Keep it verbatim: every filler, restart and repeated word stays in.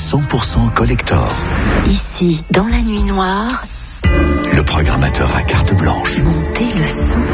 cent pour cent collector. Ici, dans la nuit noire, le programmateur à carte blanche. montez le son.